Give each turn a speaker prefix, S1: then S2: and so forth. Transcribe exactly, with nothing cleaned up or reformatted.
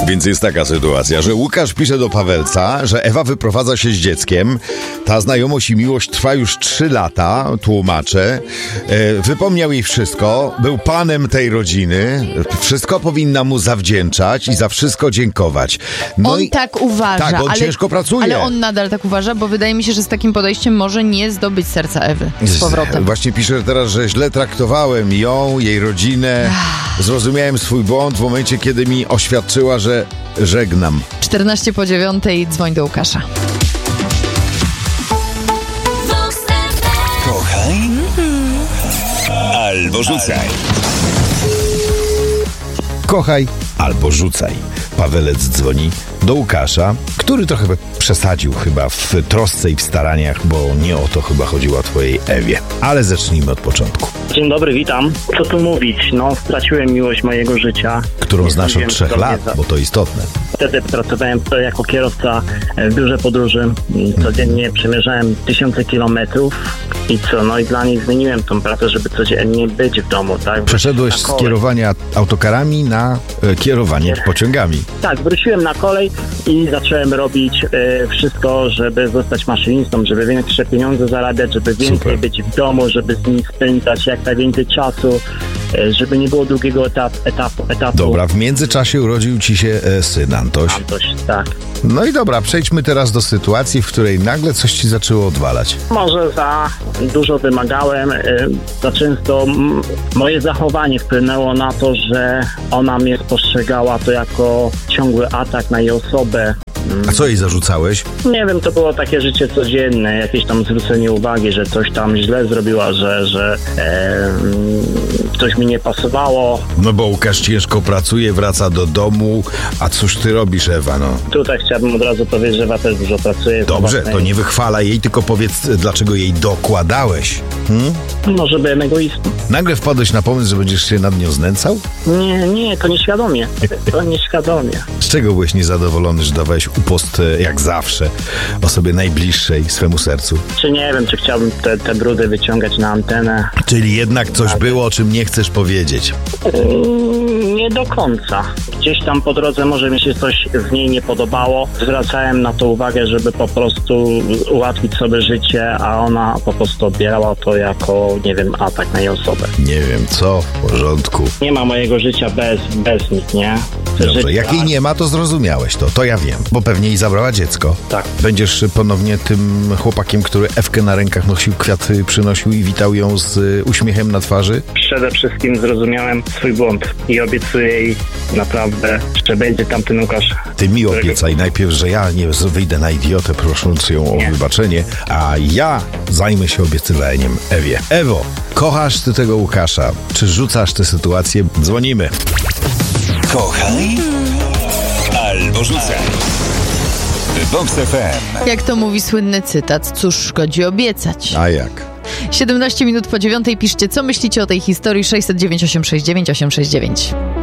S1: Więc jest taka sytuacja, że Łukasz pisze do Pawelca, że Ewa wyprowadza się z dzieckiem. Ta znajomość i miłość trwa już trzy lata, tłumaczę. E, wypomniał jej wszystko, był panem tej rodziny. Wszystko powinna mu zawdzięczać i za wszystko dziękować. No
S2: on
S1: i,
S2: tak uważa.
S1: Tak, on
S2: ale,
S1: ciężko pracuje.
S2: Ale on nadal tak uważa, bo wydaje mi się, że z takim podejściem może nie zdobyć serca Ewy z powrotem.
S1: Właśnie pisze teraz, że źle traktowałem ją, jej rodzinę. Zrozumiałem swój błąd w momencie, kiedy mi oświadczyła, że żegnam.
S2: czternaście po dziewiątej, dzwoń do Łukasza.
S3: Kochaj albo rzucaj.
S1: Kochaj albo rzucaj. Pawelec dzwoni do Łukasza, który trochę przesadził chyba w trosce i w staraniach, bo nie o to chyba chodziło twojej Ewie. Ale zacznijmy od początku.
S4: Dzień dobry, witam. Co tu mówić? No, straciłem miłość mojego życia.
S1: Którą
S4: Nie
S1: znasz od
S4: sądziłem,
S1: trzech
S4: co mnie
S1: lat,
S4: za-
S1: bo to istotne.
S4: Wtedy pracowałem jako kierowca w biurze podróży. Codziennie przemierzałem tysiące kilometrów i co? No i dla nich zmieniłem tą pracę, żeby codziennie być w domu, tak?
S1: Przeszedłeś
S4: Na
S1: z
S4: kolej.
S1: kierowania autokarami na e, kierowanie pociągami.
S4: Tak, wróciłem na kolej i zacząłem robić e, wszystko, żeby zostać maszynistą, żeby większe pieniądze zarabiać, żeby więcej
S1: Super.
S4: być w domu, żeby z nimi spędzać jak najwięcej czasu, e, żeby nie było długiego etap, etapu. etapu.
S1: Dobra, w międzyczasie urodził ci się e, syn Antoś.
S4: Antoś, tak.
S1: No i dobra, przejdźmy teraz do sytuacji, w której nagle coś ci zaczęło odwalać.
S4: Może za dużo wymagałem, y, za często m, moje zachowanie wpłynęło na to, że ona mnie postrzegała to jako ciągły atak na jej osobę.
S1: A co jej zarzucałeś?
S4: Nie wiem, to było takie życie codzienne, jakieś tam zwrócenie uwagi, że coś tam źle zrobiła, że, że e, coś mi nie pasowało.
S1: No bo Łukasz ciężko pracuje, wraca do domu, a cóż ty robisz, Ewa, no?
S4: Tutaj chciałbym od razu powiedzieć, że Ewa też dużo pracuje.
S1: Dobrze,
S4: Własnej-
S1: to nie wychwalaj jej, tylko powiedz, dlaczego jej dokładałeś. Hmm?
S4: Może byłem egoistą.
S1: Nagle wpadłeś na pomysł, że będziesz się nad nią znęcał?
S4: Nie, nie, to nieświadomie. To nieświadomie.
S1: Z czego byłeś niezadowolony, że dawałeś upost, e, jak zawsze, osobie najbliższej swemu sercu?
S4: Czy nie wiem, czy chciałbym te, te brudy wyciągać na antenę.
S1: Czyli jednak coś było, o czym nie chcesz powiedzieć.
S4: Mm, Nie do końca. Gdzieś tam po drodze może mi się coś w niej nie podobało. Zwracałem na to uwagę, żeby po prostu ułatwić sobie życie, a ona po prostu odbierała to jako, nie wiem, atak na jej osobę.
S1: Nie wiem co, w porządku.
S4: Nie ma mojego życia bez, bez nich, nie? Chcę
S1: Dobrze,
S4: żyć
S1: jak jej
S4: tak.
S1: nie ma, to zrozumiałeś to, to ja wiem, bo pewnie jej zabrała dziecko.
S4: Tak.
S1: Będziesz ponownie tym chłopakiem, który Ewkę na rękach nosił, kwiaty przynosił i witał ją z y, uśmiechem na twarzy?
S4: Przede wszystkim zrozumiałem swój błąd i obiecuję jej naprawdę, że będzie tamten Łukasz.
S1: Ty mi
S4: którego-
S1: obiecaj najpierw, że ja nie z- wyjdę na idiotę, prosząc ją o
S4: Nie.
S1: wybaczenie, a ja zajmę się obiecywaniem Ewie. Ewo, kochasz ty tego Łukasza? Czy rzucasz tę sytuację? Dzwonimy.
S3: Kochaj albo rzucaj. Vox F M.
S2: Jak to mówi słynny cytat, cóż szkodzi obiecać.
S1: A jak?
S2: siedemnaście minut po dziewiątej, piszcie, co myślicie o tej historii. sześćset dziewięć osiem sześć dziewięć osiem sześć dziewięć.